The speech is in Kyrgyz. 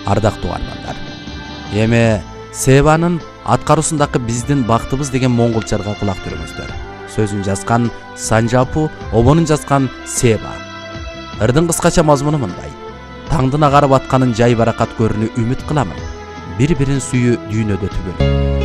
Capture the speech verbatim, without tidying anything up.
Ардактуу угармандар, эми Себанын аткаруусундагы биздин бактыбыз деген монголчарга кулак түрүңүздөр. Сөзүн жазган Санжапу, обонун жазган Себа. Ырдын кыскача мазмуну мындай: таңдын агарып атканын жай баракат көрүүнү үмүт кыламын. Бири-бирин сүйүү дүйнөдө түгөл.